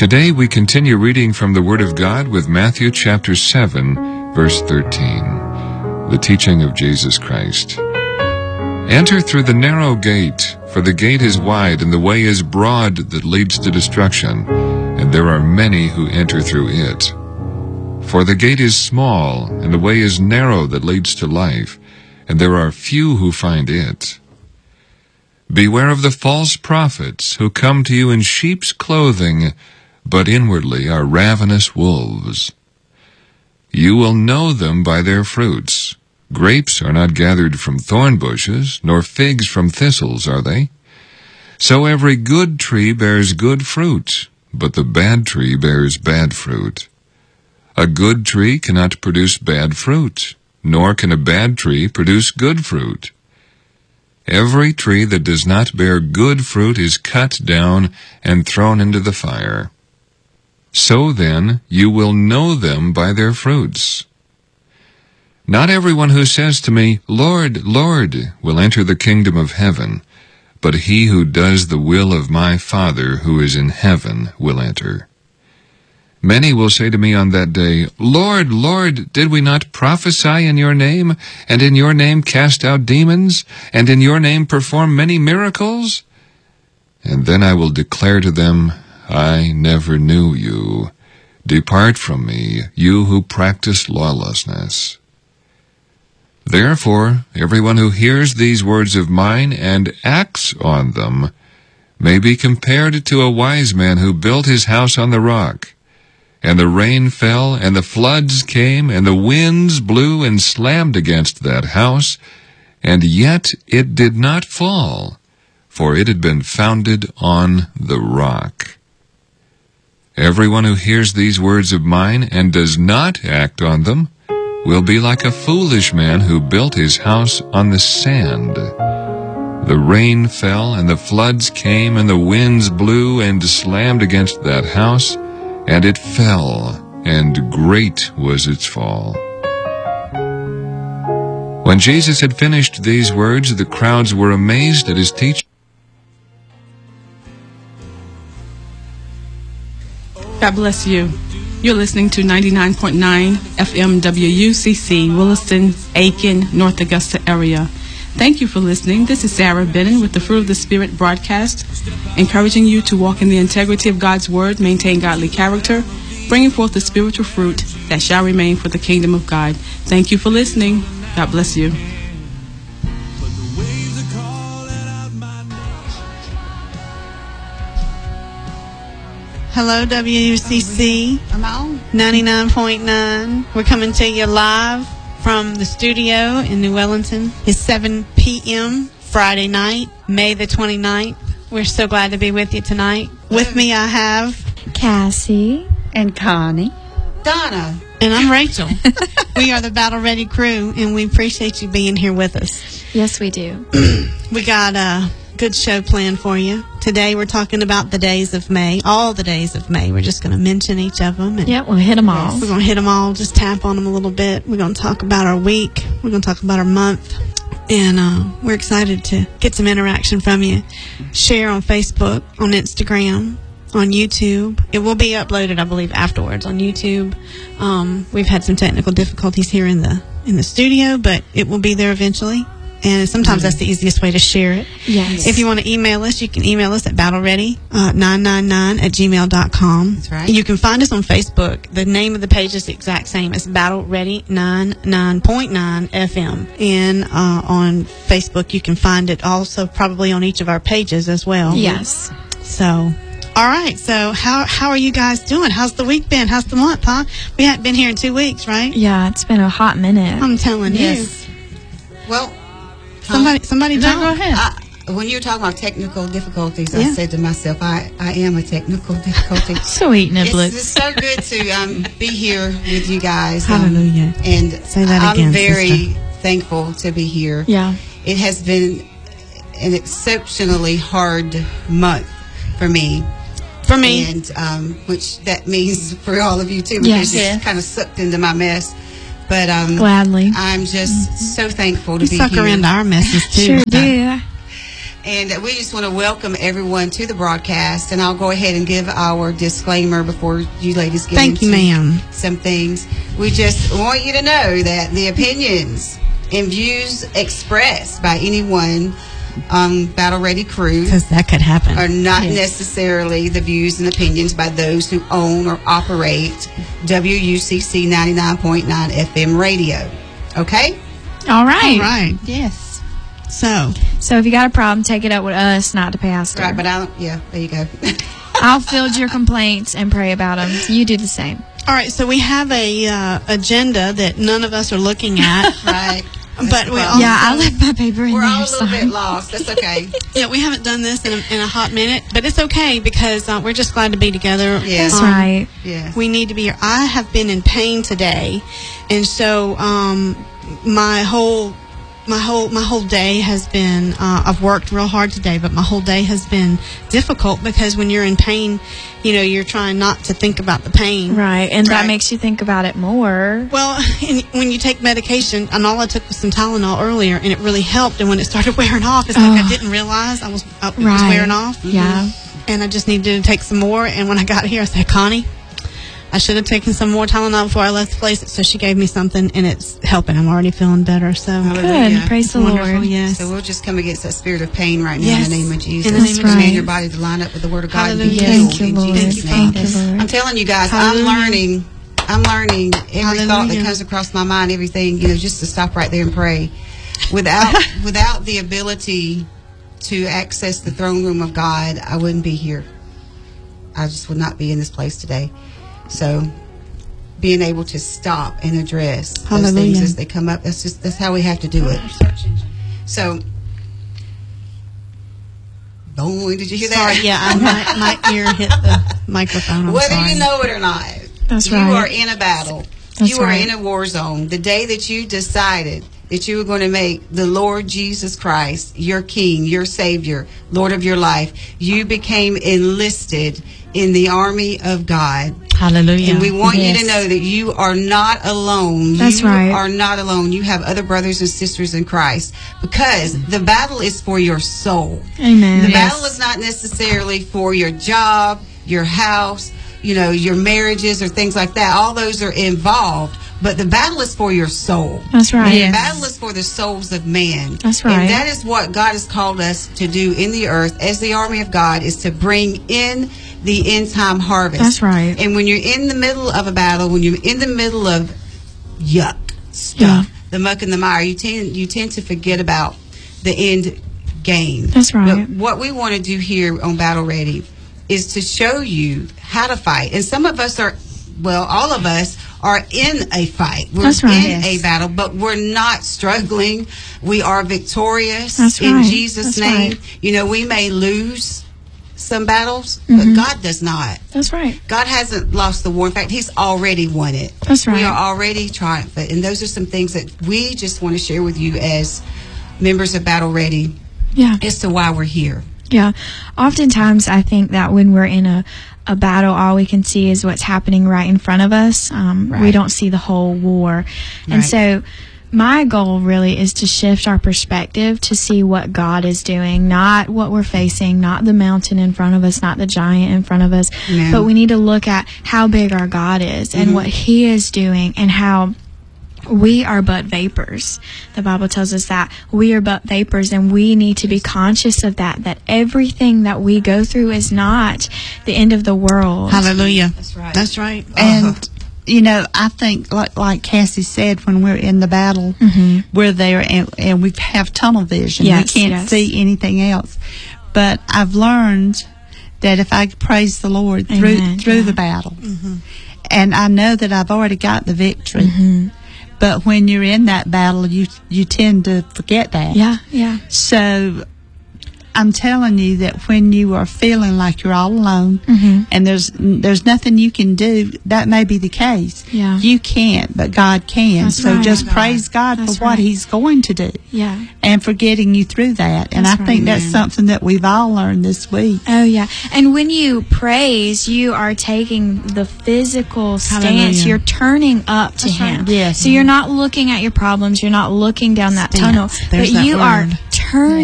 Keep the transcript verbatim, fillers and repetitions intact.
Today we continue reading from the Word of God with Matthew chapter seven, verse thirteen, the teaching of Jesus Christ. Enter through the narrow gate, for the gate is wide and the way is broad that leads to destruction, and there are many who enter through it. For the gate is small and the way is narrow that leads to life, and there are few who find it. Beware of the false prophets who come to you in sheep's clothing, but inwardly are ravenous wolves. You will know them by their fruits. Grapes are not gathered from thorn bushes, nor figs from thistles, are they? So every good tree bears good fruit, but the bad tree bears bad fruit. A good tree cannot produce bad fruit, nor can a bad tree produce good fruit. Every tree that does not bear good fruit is cut down and thrown into the fire. So then you will know them by their fruits. Not everyone who says to me, Lord, Lord, will enter the kingdom of heaven, but he who does the will of my Father who is in heaven will enter. Many will say to me on that day, Lord, Lord, did we not prophesy in your name, and in your name cast out demons, and in your name perform many miracles? And then I will declare to them, I never knew you. Depart from me, you who practice lawlessness. Therefore, everyone who hears these words of mine and acts on them may be compared to a wise man who built his house on the rock. And the rain fell, and the floods came, and the winds blew and slammed against that house, and yet it did not fall, for it had been founded on the rock. Everyone who hears these words of mine and does not act on them will be like a foolish man who built his house on the sand. The rain fell, and the floods came, and the winds blew and slammed against that house, and it fell, and great was its fall. When Jesus had finished these words, the crowds were amazed at his teaching. God bless you. You're listening to ninety-nine point nine F M W U C C, Williston, Aiken, North Augusta area. Thank you for listening. This is Sarah Bennon with the Fruit of the Spirit broadcast, encouraging you to walk in the integrity of God's Word, maintain godly character, bringing forth the spiritual fruit that shall remain for the kingdom of God. Thank you for listening. God bless you. Hello, W U C C ninety-nine point nine. We're coming to you live from the studio in New Wellington. It's seven p.m. Friday night, May the twenty-ninth. We're so glad to be with you tonight. With me I have Cassie and Connie, Donna, and I'm Rachel. We are the Battle Ready crew, and we appreciate you being here with us. Yes, we do. We got a good show planned for you. Today we're talking about the days of May, all the days of May. We're just going to mention each of them. And yeah, we'll hit them all. We're going to hit them all, just tap on them a little bit. We're going to talk about our week. We're going to talk about our month. And uh, we're excited to get some interaction from you. Share on Facebook, on Instagram, on YouTube. It will be uploaded, I believe, afterwards on YouTube. Um, we've had some technical difficulties here in the in the studio, but it will be there eventually. And sometimes mm-hmm. that's the easiest way to share it. Yes. If you want to email us, you can email us at battleready nine nine nine at gmail dot com. That's right. You can find us on Facebook. The name of the page is the exact same. It's Battle Ready ninety-nine point nine F M. And uh, on Facebook, you can find it also probably on each of our pages as well. Yes. So, all right. So how how are you guys doing? How's the week been? How's the month, huh? We haven't been here in two weeks, right? Yeah, it's been a hot minute. I'm telling Yes. you. Well, Somebody, somebody, No, talk. go ahead. I, when you were talking about technical difficulties, Yeah. I said to myself, I, I am a technical difficulty. Sweet It's, niblets. it's so good to um, be here with you guys. Um, Hallelujah. And Say that I'm again, very sister. thankful to be here. Yeah. It has been an exceptionally hard month for me. For me. And um, which that means for all of you too, because Yes. it's Yeah. kind of sucked into my mess. But um, Gladly. I'm just so thankful to You be suck here. her into our messes too. Sure do. And we just want to welcome everyone to the broadcast. And I'll go ahead and give our disclaimer before you ladies get Thank into you, ma'am. some things. We just want you to know that the opinions and views expressed by anyone on Battle Ready Crew Because that could happen. are not Yes. necessarily the views and opinions by those who own or operate W U C C ninety-nine point nine F M radio. Okay? All right. All right. Yes. So, So if you got a problem, take it up with us, not the pastor. Right, but I don't, yeah, there you go. I'll field your complaints and pray about them. You do the same. all right. So we have a uh, agenda that none of us are looking at. Right. But That's the we problem. also- Yeah, I left my paper in We're there. all a little sorry. bit lost. That's okay. Yeah, we haven't done this in a, in a hot minute, but it's okay because uh, we're just glad to be together. Yeah. That's Um, right. Yeah. We need to be here. I have been in pain today, and so um, my whole my whole my whole day has been. Uh, I've worked real hard today, but my whole day has been difficult because when you're in pain, you know, you're trying not to think about the pain. Right, and Right. that makes you think about it more. Well, and when you take medication, and all I took was some Tylenol earlier, and it really helped. And when it started wearing off, it's like I Oh. didn't realize I was, I was Right. wearing off. Yeah. And I just needed to take some more. And when I got here, I said, Connie, I should have taken some more Tylenol before I left the place. So she gave me something, and it's helping. I'm already feeling better. So Hallelujah. Good. Praise the wonderful. Lord. Yes. So we'll just come against that spirit of pain right now Yes. in the name of Jesus. In the name of Command Jesus. your body to line up with the Word of God and be Hallelujah. healed Thank you, in Lord. Jesus' name. Thank you, Lord. I'm telling you guys, Hallelujah. I'm learning. I'm learning every thought that Hallelujah. comes across my mind, everything, you know, just to stop right there and pray. Without without the ability to access the throne room of God, I wouldn't be here. I just would not be in this place today. So being able to stop and address those Hallelujah. things as they come up, that's just that's how we have to do it. So boom, did you hear that? Sorry, yeah, I, my, my ear hit the microphone. I'm Whether sorry. you know it or not, That's you right. are in a battle. That's you are right. in a war zone. The day that you decided that you were going to make the Lord Jesus Christ your King, your Savior, Lord of your life, you became enlisted in the army of God. Hallelujah. And we want you Yes. to know that you are not alone. That's you right. are not alone. You have other brothers and sisters in Christ, because the battle is for your soul. Amen. The battle is not necessarily for your job, your house, you know, your marriages or things like that. All those are involved, but the battle is for your soul. That's right. And the battle is for the souls of man. That's right. And that is what God has called us to do in the earth as the army of God, is to bring in the end time harvest. That's right. And when you're in the middle of a battle, when you're in the middle of yuck stuff, Yeah. the muck and the mire, you tend you tend to forget about the end game. That's right. But what we want to do here on Battle Ready is to show you how to fight. And some of us are, well, all of us are in a fight. We're That's right. in a battle, but we're not struggling. We are victorious That's in right. Jesus' That's name. right. You know, we may lose some battles, Mhm. but God does not. That's right. God hasn't lost the war. In fact, He's already won it. That's right. We are already triumphant. And those are some things that we just want to share with you as members of Battle Ready Yeah. as to why we're here. Yeah. Oftentimes, I think that when we're in a, a battle, all we can see is what's happening right in front of us. Um, We Right. don't see the whole war. And Right. so, my goal really is to shift our perspective to see what God is doing, not what we're facing, not the mountain in front of us, not the giant in front of us, Amen. but we need to look at how big our God is and what He is doing and how we are but vapors. The Bible tells us that we are but vapors, and we need to be conscious of that, that everything that we go through is not the end of the world. Hallelujah. That's right. That's right. And you know, I think like like Cassie said, when we're in the battle, Mhm. we're there and, and we have tunnel vision. Yes, we can't yes. see anything else. But I've learned that if I praise the Lord through Amen, through yeah. the battle, and I know that I've already got the victory. Mhm. But when you're in that battle, you you tend to forget that. Yeah, yeah. So I'm telling you that when you are feeling like you're all alone Mhm. and there's there's nothing you can do, that may be the case. Yeah. You can't, but God can. That's so right. just God. praise God That's for what right. He's going to do Yeah. and for getting you through that. And That's I think right. that's something that we've all learned this week. Oh, yeah. And when you praise, you are taking the physical stance. Hallelujah. You're turning up to That's right. Him. Yes. So you're not looking at your problems. You're not looking down that Stance. tunnel. There's but that you are word. turning